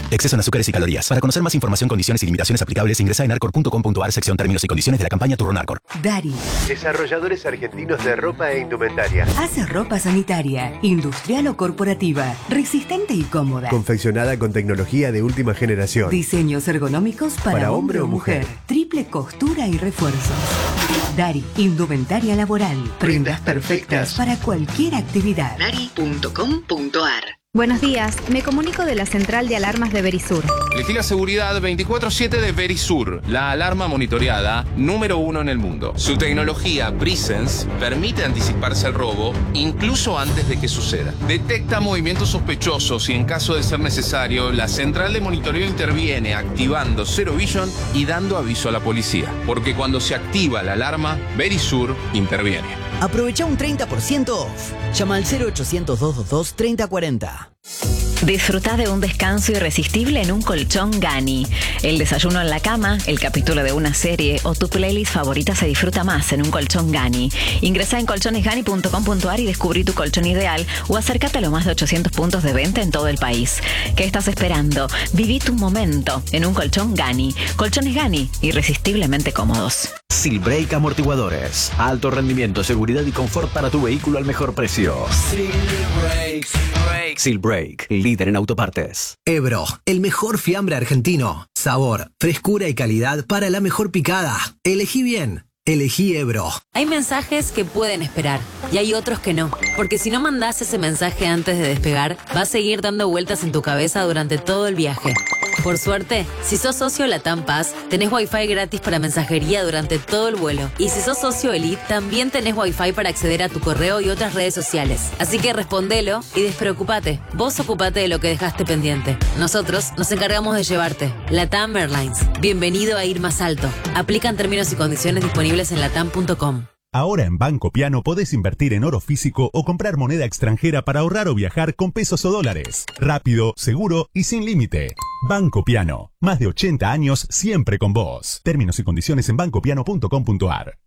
Exceso en azúcares y calorías. Para conocer más información, condiciones y limitaciones aplicables, ingresa en narcor.com.ar, sección términos y condiciones de la campaña Turronarcor. Dari. Desarrolladores argentinos de ropa e indumentaria. Hace ropa sanitaria, industrial o corporativa, resistente y cómoda. Confeccionada con tecnología de última generación. Diseños ergonómicos para hombre o mujer. Triple costura y refuerzos. Dari, indumentaria laboral. Prendas perfectas para cualquier actividad. Dari.com.ar. Buenos días, me comunico de la central de alarmas de Verisur. Elegí la seguridad 24/7 de Verisur, la alarma monitoreada número 1 en el mundo. Su tecnología Presence permite anticiparse al robo incluso antes de que suceda. Detecta movimientos sospechosos y en caso de ser necesario, la central de monitoreo interviene activando Zero Vision y dando aviso a la policía. Porque cuando se activa la alarma, Verisur interviene. Aprovecha un 30% off. Llama al 0800-222-3040. Disfruta de un descanso irresistible en un colchón Gani. El desayuno en la cama, el capítulo de una serie o tu playlist favorita se disfruta más en un colchón Gani. Ingresa en colchonesgani.com.ar y descubrí tu colchón ideal o acércate a los más de 800 puntos de venta en todo el país. ¿Qué estás esperando? Viví tu momento en un colchón Gani. Colchones Gani, irresistiblemente cómodos. Silbrake Amortiguadores. Alto rendimiento, seguridad y confort para tu vehículo al mejor precio. Silbrake, líder en autopartes. Ebro, el mejor fiambre argentino. Sabor, frescura y calidad para la mejor picada. Elegí bien. Elegí Ebro. Hay mensajes que pueden esperar y hay otros que no. Porque si no mandás ese mensaje antes de despegar, va a seguir dando vueltas en tu cabeza durante todo el viaje. Por suerte, si sos socio Latam Paz, tenés Wi-Fi gratis para mensajería durante todo el vuelo. Y si sos socio Elite, también tenés Wi-Fi para acceder a tu correo y otras redes sociales. Así que respondelo y despreocupate. Vos ocupate de lo que dejaste pendiente. Nosotros nos encargamos de llevarte. Latam Airlines. Bienvenido a ir más alto. Aplican términos y condiciones disponibles en latam.com. Ahora en Banco Piano podés invertir en oro físico o comprar moneda extranjera para ahorrar o viajar con pesos o dólares. Rápido, seguro y sin límite. Banco Piano. Más de 80 años siempre con vos. Términos y condiciones en bancopiano.com.ar.